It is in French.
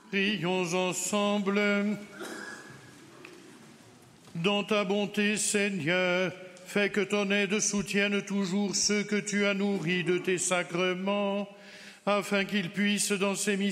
Prions ensemble. Dans ta bonté, Seigneur, fais que ton aide soutienne toujours ceux que tu as nourris de tes sacrements, afin qu'ils puissent dans ces